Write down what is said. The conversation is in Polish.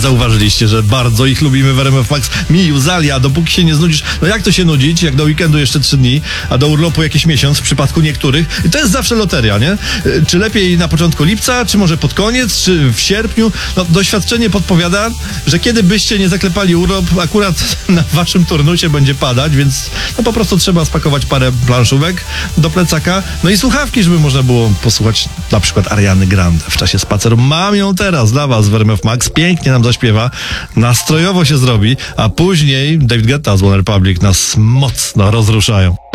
zauważyliście, że bardzo ich lubimy w RMF Max. Miju, Zalia, dopóki się nie znudzisz. No jak to się nudzić, jak do weekendu jeszcze 3 dni, a do urlopu jakiś miesiąc w przypadku niektórych. I to jest zawsze loteria, nie? Czy lepiej na początku lipca, czy może pod koniec, czy w sierpniu? No doświadczenie podpowiada, że kiedy byście nie zaklepali urlop, akurat na waszym turnusie będzie padać, więc no po prostu trzeba spakować parę planszówek do plecaka, no i słuchawki, żeby można było posłuchać na przykład Ariany Grande w czasie spaceru. Mam ją teraz dla was w RMF Max, pięknie nam zaśpiewa, nastrojowo się zrobi, a później David Guetta z One Republic nas mocno rozruszają.